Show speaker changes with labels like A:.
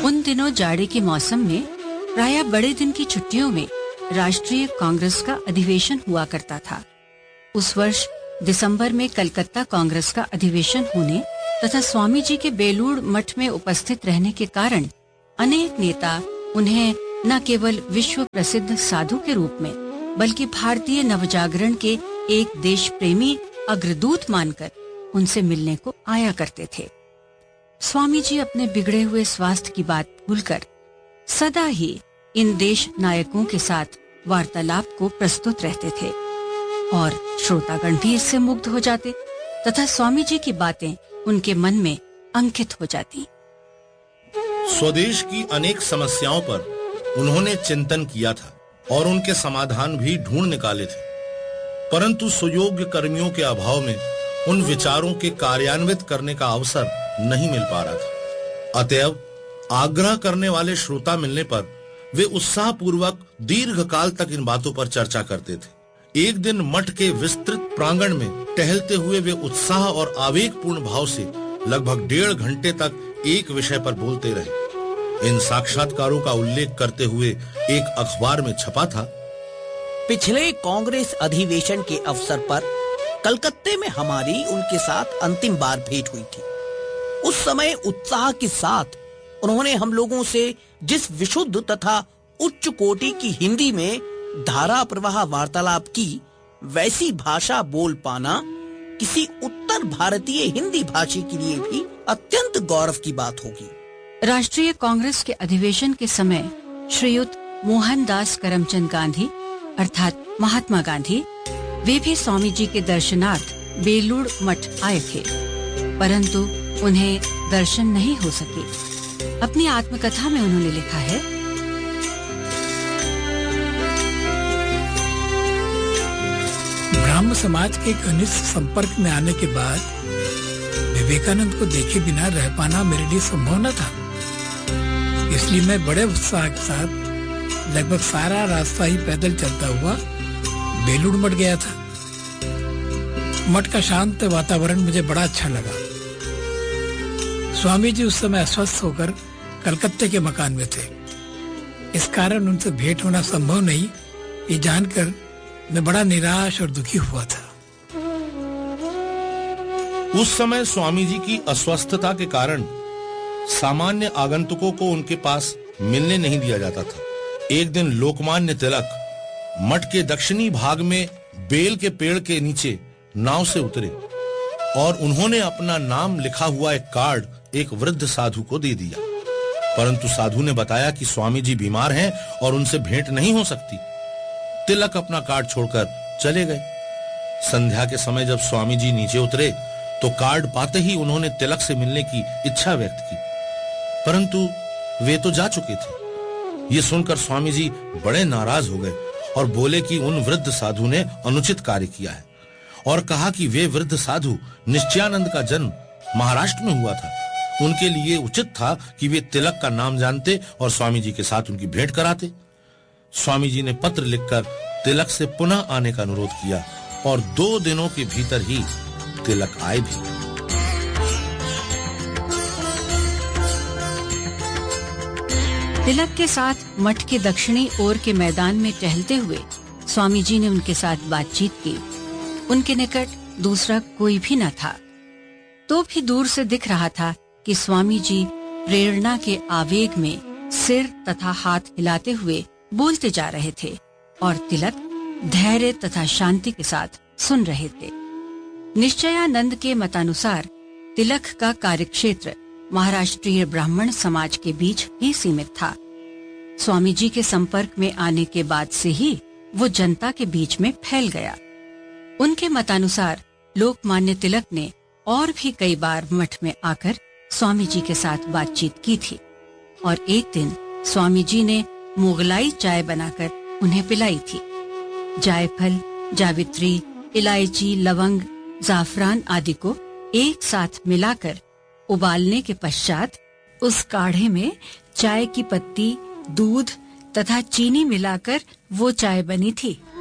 A: उन दिनों जाड़े के मौसम में प्रायः बड़े दिन की छुट्टियों में राष्ट्रीय कांग्रेस का अधिवेशन हुआ करता था। उस वर्ष दिसंबर में कलकत्ता कांग्रेस का अधिवेशन होने तथा स्वामी जी के बेलूड़ मठ में उपस्थित रहने के कारण अनेक नेता उन्हें न केवल विश्व प्रसिद्ध साधु के रूप में बल्कि भारतीय नवजागरण के एक देश प्रेमी अग्रदूत मानकर उनसे मिलने को आया करते थे। स्वामी जी अपने बिगड़े हुए स्वास्थ्य की बात भूलकर सदा ही इन देश नायकों के साथ वार्तालाप को प्रस्तुत रहते थे और श्रोतागण भी इससे मुग्ध हो जाते तथा स्वामी जी की बातें उनके मन में अंकित हो जाती।
B: स्वदेश की अनेक समस्याओं पर उन्होंने चिंतन किया था और उनके समाधान भी ढूंढ निकाले थे, परंतु सुयोग्य कर्मियों के अभाव में उन विचारों के कार्यान्वित करने का अवसर नहीं मिल पा रहा था। अतएव आग्रह करने वाले श्रोता मिलने पर वे उत्साहपूर्वक दीर्घ काल तक इन बातों पर चर्चा करते थे। एक दिन मठ के विस्तृत प्रांगण में टहलते हुए वे उत्साह और आवेगपूर्ण भाव से लगभग 1.5 घंटे तक एक विषय पर बोलते रहे। इन साक्षात्कारों का उल्लेख करते हुए एक अखबार में छपा था,
C: पिछले कांग्रेस अधिवेशन के अवसर पर कलकत्ते में हमारी उनके साथ अंतिम बार भेंट हुई थी। उस समय उत्साह के साथ उन्होंने हम लोगों से जिस विशुद्ध तथा उच्च कोटि की हिंदी में धारा प्रवाह वार्तालाप की, वैसी भाषा बोल पाना किसी उत्तर भारतीय हिंदी भाषी के लिए भी अत्यंत गौरव की बात होगी।
A: राष्ट्रीय कांग्रेस के अधिवेशन के समय श्रीयुत मोहनदास करमचंद गांधी अर्थात महात्मा गांधी वे भी स्वामी जी के दर्शनार्थ बेलूड़ मठ आए थे, परंतु उन्हें दर्शन नहीं हो सके। अपनी आत्मकथा में उन्होंने लिखा है,
D: ब्राह्म समाज के घनिष्ठ संपर्क में आने के बाद विवेकानंद को देखे बिना रह पाना मेरे लिए संभव न था। इसलिए मैं बड़े उत्साह के साथ लगभग सारा रास्ता ही पैदल चलता हुआ बेलूड़ मठ गया था। मठ का शांत वातावरण मुझे बड़ा अच्छा लगा। स्वामी जी उस समय अस्वस्थ होकर कलकत्ते के मकान में थे, इस कारण उनसे भेंट होना संभव नहीं, ये जानकर मैं बड़ा निराश और दुखी हुआ था।
B: उस समय स्वामी जी की अस्वस्थता के कारण सामान्य आगंतुकों को उनके पास मिलने नहीं दिया जाता था। एक दिन लोकमान्य तिलक मठ के दक्षिणी भाग में बेल के पेड़ के नीचे नाव से उतरे और उन्होंने अपना नाम लिखा हुआ एक कार्ड एक वृद्ध साधु को दे दिया, परंतु साधु ने बताया कि स्वामी जी बीमार हैं और उनसे भेंट नहीं हो सकती। तिलक अपना कार्ड छोड़कर चले गए। संध्या के समय जब स्वामी जी नीचे उतरे तो कार्ड पाते ही उन्होंने तिलक से मिलने की इच्छा व्यक्त की, परंतु वे तो जा चुके थे। ये सुनकर स्वामी जी बड़े नाराज हो गए और बोले कि उन वृद्ध साधु ने अनुचित कार्य किया है और कहा कि वे वृद्ध साधु निश्चयानंद का जन्म महाराष्ट्र में हुआ था। उनके लिए उचित था कि वे तिलक का नाम जानते और स्वामी जी के साथ उनकी भेंट कराते। स्वामी जी ने पत्र लिखकर तिलक से पुनः आने का अनुरोध किया और 2 दिनों के भीतर ही तिलक आए भी।
A: तिलक के साथ मठ के दक्षिणी ओर के मैदान में टहलते हुए स्वामी जी ने उनके साथ बातचीत की। उनके निकट दूसरा कोई भी न था, तो भी दूर से दिख रहा था कि स्वामी जी प्रेरणा के आवेग में सिर तथा हाथ हिलाते हुए बोलते जा रहे थे और तिलक धैर्य तथा शांति के साथ सुन रहे थे। निश्चयानंद के मतानुसार तिलक का कार्यक्षेत्र महाराष्ट्रीय ब्राह्मण समाज के बीच ही सीमित था। स्वामी जी के संपर्क में आने के बाद से ही वो जनता के बीच में फैल गया। उनके मतानुसार लोकमान्य तिलक ने और भी कई बार मठ में आकर स्वामी जी के साथ बातचीत की थी और एक दिन स्वामी जी ने मुगलाई चाय बनाकर उन्हें पिलाई थी। जायफल, जावित्री, इलायची, लवंग, जाफरान आदि को एक साथ मिलाकर उबालने के पश्चात उस काढ़े में चाय की पत्ती, दूध तथा चीनी मिलाकर वो चाय बनी थी।